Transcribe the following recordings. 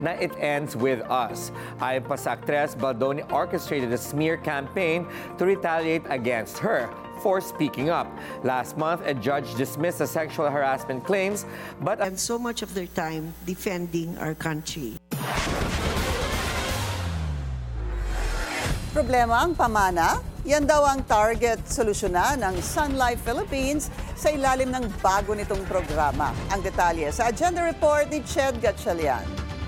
Na it ends with us. Ayon pa sa aktres, Baldoni orchestrated a smear campaign to retaliate against her for speaking up. Last month, a judge dismissed the sexual harassment claims, but And so much of their time defending our country. Problema ang pamana? Yan daw ang target solusyonan ng Sun Life Philippines sa ilalim ng bago nitong programa. Ang detalye sa Agenda Report ni Ched Gatchalian.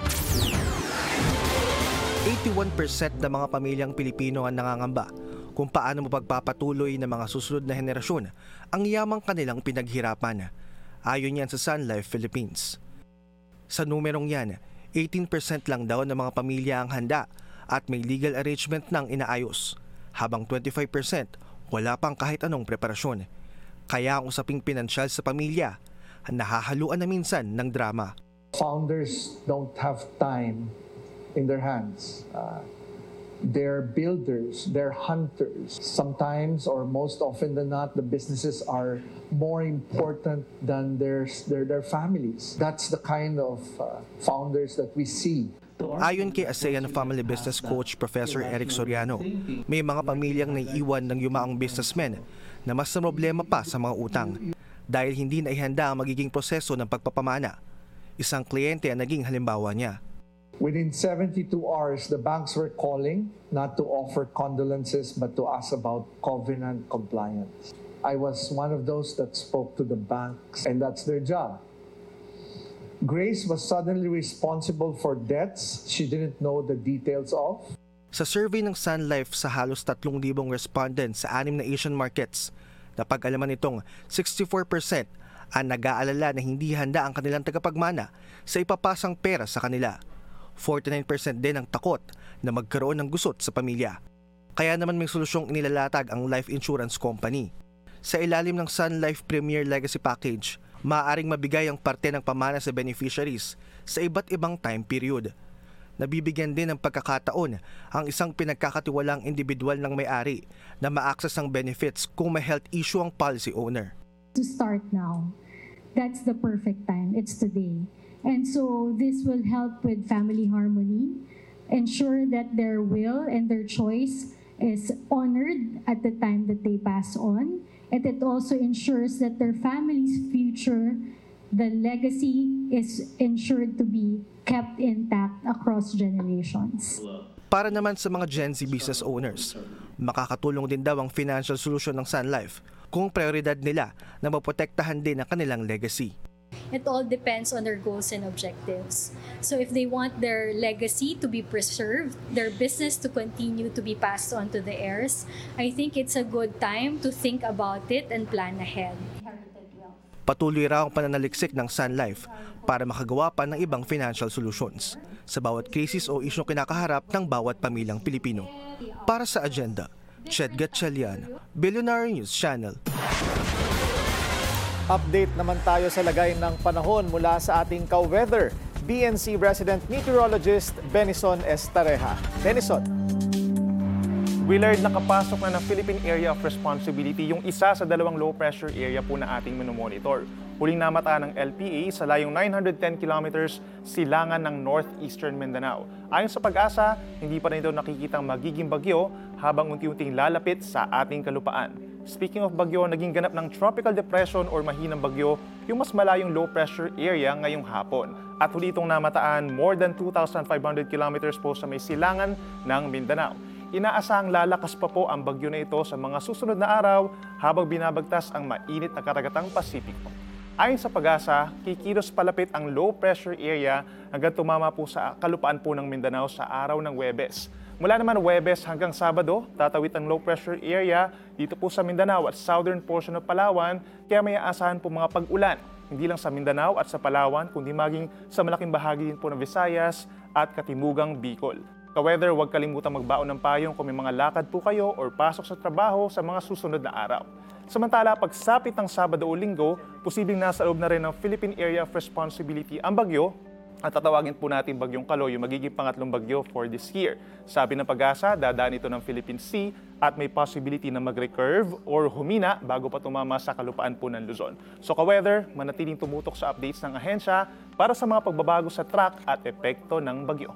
81% ng mga pamilyang Pilipino ang nangangamba kung paano mapagpapatuloy ng mga susunod na henerasyon ang yamang kanilang pinaghirapan. Ayon yan sa Sun Life Philippines. Sa numerong yan, 18% lang daw ng mga pamilya ang handa at may legal arrangement nang inaayos, habang 25% wala pang kahit anong preparasyon. Kaya ang usaping pinansyal sa pamilya, nahahaluan na minsan ng drama. Founders don't have time in their hands. They're builders, they're hunters. Sometimes, or most often than not, the businesses are more important than their families. That's the kind of founders that we see. Ayon kay ASEAN Family Business Coach Professor Eric Soriano, may mga pamilyang naiiwan ng yumaong businessmen na mas problema pa sa mga utang dahil hindi naihanda ang magiging proseso ng pagpapamana. Isang kliyente ang naging halimbawa niya. Within 72 hours, the banks were calling not to offer condolences but to ask about covenant compliance. I was one of those that spoke to the banks, and that's their job. Grace was suddenly responsible for debts she didn't know the details of. Sa survey ng Sun Life sa halos 3,000 respondents sa 6 na Asian markets, napag-alaman nitong 64% ang nag-aalala na hindi handa ang kanilang tagapagmana sa ipapasang pera sa kanila. 49% din ang takot na magkaroon ng gusot sa pamilya. Kaya naman may solusyong inilalatag ang life insurance company. Sa ilalim ng Sun Life Premier Legacy Package, maaaring mabigay ang parte ng pamana sa beneficiaries sa iba't ibang time period. Nabibigyan din ng pagkakataon ang isang pinagkakatiwalang individual ng may-ari na ma-access ang benefits kung may health issue ang policy owner. To start now, that's the perfect time. It's today. And so this will help with family harmony, ensure that their will and their choice is honored at the time that they pass on. And it also ensures that their family's future, the legacy, is ensured to be kept intact across generations. Para naman sa mga Gen Z business owners, makakatulong din daw ang financial solution ng Sun Life kung prioridad nila na maprotektahan din ang kanilang legacy. It all depends on their goals and objectives. So if they want their legacy to be preserved, their business to continue to be passed on to the heirs, I think it's a good time to think about it and plan ahead. Patuloy raw ang pananaliksik ng Sun Life para makagawa pa ng ibang financial solutions sa bawat krisis o isyong kinakaharap ng bawat pamilyang Pilipino. Para sa Agenda, Ched Gatchalian, Billionaire News Channel. Update naman tayo sa lagay ng panahon mula sa ating ka-weather, BNC resident meteorologist Benison Estareja. Benison. Willard, nakapasok na ng Philippine Area of Responsibility yung isa sa 2 low pressure area po na ating minomonitor. Huling namataan ng LPA sa layong 910 kilometers silangan ng northeastern Mindanao. Ayon sa Pag-asa, hindi pa rin ito nakikitang magiging bagyo habang unti-unting lalapit sa ating kalupaan. Speaking of bagyo, naging ganap ng tropical depression or mahinang bagyo yung mas malayong low pressure area ngayong hapon. At huli itong namataan more than 2,500 kilometers po sa may silangan ng Mindanao. Inaasahang lalakas pa po ang bagyo na ito sa mga susunod na araw habang binabagtas ang mainit na karagatang Pasipiko. Ayon sa Pag-asa, kikilos palapit ang low pressure area hanggang tumama po sa kalupaan po ng Mindanao sa araw ng Huwebes. Mula naman Huwebes hanggang Sabado, tatawid ang low pressure area dito po sa Mindanao at southern portion ng Palawan, kaya may aasahan po mga pag-ulan. Hindi lang sa Mindanao at sa Palawan, kundi maging sa malaking bahagi din po ng Visayas at Katimugang Bicol. Ka-weather, huwag kalimutang magbaon ng payong kung may mga lakad po kayo or pasok sa trabaho sa mga susunod na araw. Samantala, pagsapit ng Sabado o Linggo, posibleng nasa loob na rin ng Philippine Area of Responsibility ang bagyo at tatawagin po natin Bagyong Kaloy, yung magiging pangatlong bagyo for this year. Sabi ng Pag-asa, dadaan ito ng Philippine Sea at may possibility na mag-recurve or humina bago pa tumama sa kalupaan po ng Luzon. So ka-weather, manatiling tumutok sa updates ng ahensya para sa mga pagbabago sa track at epekto ng bagyo.